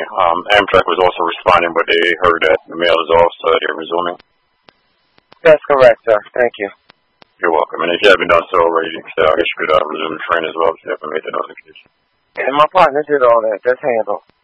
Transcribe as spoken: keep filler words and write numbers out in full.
Um, Amtrak was also responding, but they heard that the mail is off, so they're resuming. That's correct, sir. Thank you. You're welcome. And if you haven't done so already, so I guess you could uh, resume the train as well if you haven't made the notification. And my partner did all that. That's handled.